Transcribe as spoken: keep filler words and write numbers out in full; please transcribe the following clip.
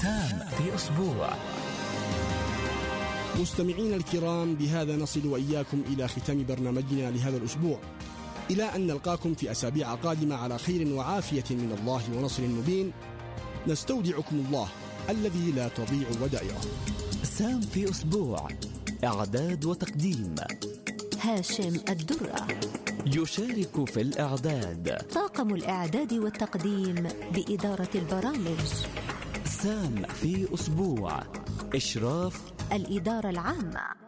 سام في أسبوع. مستمعين الكرام، بهذا نصل وإياكم إلى ختام برنامجنا لهذا الأسبوع، إلى أن نلقاكم في أسابيع قادمة على خير وعافية من الله ونصر مبين. نستودعكم الله الذي لا تضيع ودائعه. سام في أسبوع، إعداد وتقديم هاشم الدرة. يشارك في الإعداد طاقم الإعداد والتقديم بإدارة البرامج. سام في أسبوع، إشراف الإدارة العامة.